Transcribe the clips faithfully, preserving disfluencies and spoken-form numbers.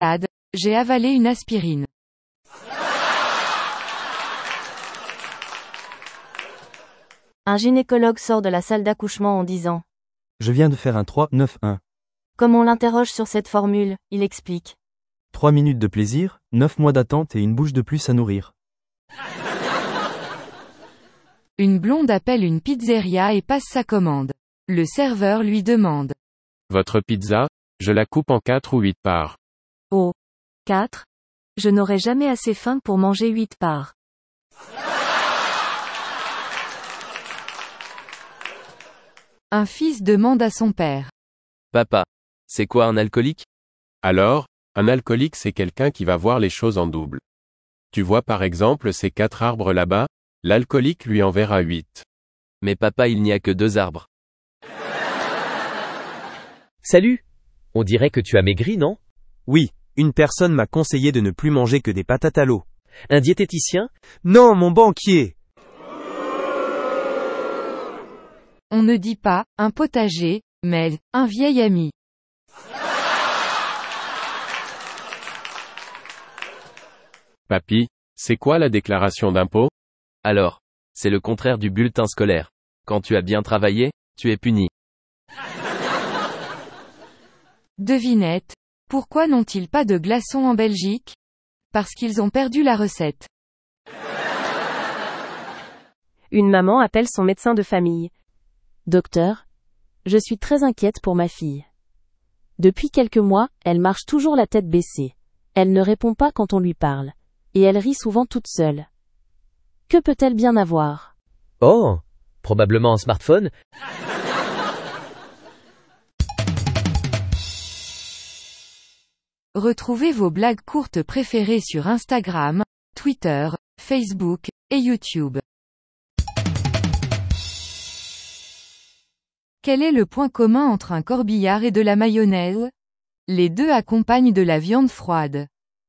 Ad, j'ai avalé une aspirine. Un gynécologue sort de la salle d'accouchement en disant « Je viens de faire un trois neuf un. » Comme on l'interroge sur cette formule, il explique. trois minutes de plaisir, neuf mois d'attente et une bouche de plus à nourrir. Une blonde appelle une pizzeria et passe sa commande. Le serveur lui demande. Votre pizza, je la coupe en quatre ou huit parts. Oh. quatre? Je n'aurai jamais assez faim pour manger huit parts. Un fils demande à son père. Papa, c'est quoi un alcoolique? Alors, un alcoolique c'est quelqu'un qui va voir les choses en double. Tu vois par exemple ces quatre arbres là-bas, l'alcoolique lui en verra huit. Mais papa, il n'y a que deux arbres. Salut! On dirait que tu as maigri, non? Oui, une personne m'a conseillé de ne plus manger que des patates à l'eau. Un diététicien? Non, mon banquier! On ne dit pas, un potager, mais, un vieil ami. Papy, c'est quoi la déclaration d'impôt? Alors, c'est le contraire du bulletin scolaire. Quand tu as bien travaillé, tu es puni. Devinette. Pourquoi n'ont-ils pas de glaçons en Belgique? Parce qu'ils ont perdu la recette. Une maman appelle son médecin de famille. Docteur, je suis très inquiète pour ma fille. Depuis quelques mois, elle marche toujours la tête baissée. Elle ne répond pas quand on lui parle. Et elle rit souvent toute seule. Que peut-elle bien avoir? Oh, probablement un smartphone. Retrouvez vos blagues courtes préférées sur Instagram, Twitter, Facebook, et YouTube. Quel est le point commun entre un corbillard et de la mayonnaise? Les deux accompagnent de la viande froide.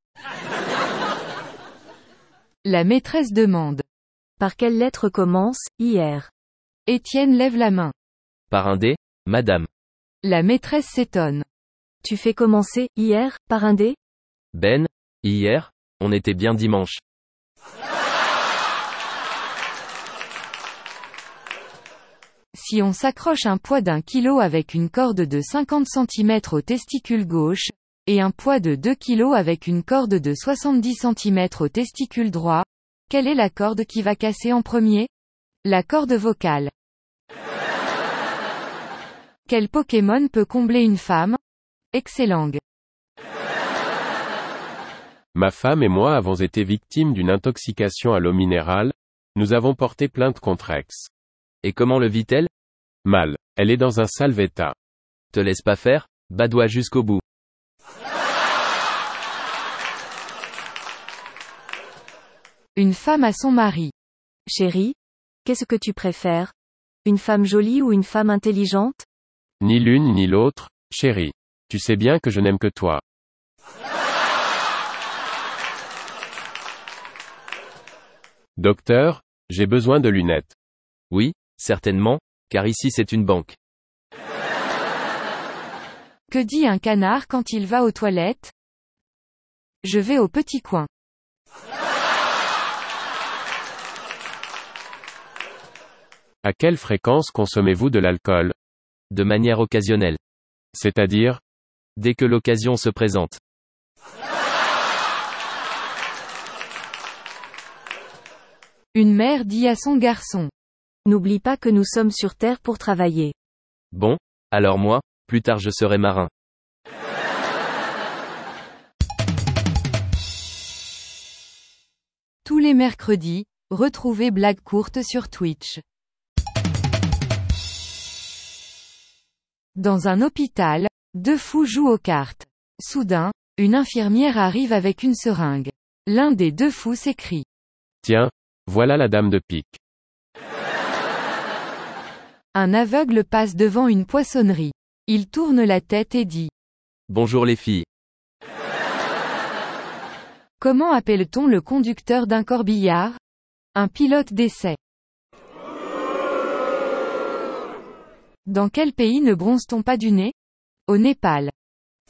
La maîtresse demande. Par quelle lettre commence, hier? Étienne lève la main. Par un dé, madame. La maîtresse s'étonne. Tu fais commencer, hier, par un dé? Ben, hier, on était bien dimanche. Si on s'accroche un poids d'un kilo avec une corde de cinquante centimètres au testicule gauche, et un poids de deux kilos avec une corde de soixante-dix centimètres au testicule droit, quelle est la corde qui va casser en premier? La corde vocale. Quel Pokémon peut combler une femme? Excellent. Ma femme et moi avons été victimes d'une intoxication à l'eau minérale, nous avons porté plainte contre Ex. Et comment le vit-elle? Mal. Elle est dans un sale état. Te laisse pas faire, badoie jusqu'au bout. Une femme à son mari. Chérie, qu'est-ce que tu préfères? Une femme jolie ou une femme intelligente? Ni l'une ni l'autre, chérie. Tu sais bien que je n'aime que toi. Docteur, j'ai besoin de lunettes. Oui, certainement, car ici c'est une banque. Que dit un canard quand il va aux toilettes? Je vais au petit coin. À quelle fréquence consommez-vous de l'alcool? De manière occasionnelle. C'est-à-dire? Dès que l'occasion se présente. Une mère dit à son garçon. N'oublie pas que nous sommes sur Terre pour travailler. Bon, alors moi, plus tard je serai marin. Tous les mercredis, retrouvez Blagues courtes sur Twitch. Dans un hôpital, deux fous jouent aux cartes. Soudain, une infirmière arrive avec une seringue. L'un des deux fous s'écrie. Tiens, voilà la dame de pique. Un aveugle passe devant une poissonnerie. Il tourne la tête et dit. Bonjour les filles. Comment appelle-t-on le conducteur d'un corbillard? Un pilote d'essai. Dans quel pays ne bronze-t-on pas du nez? Au Népal.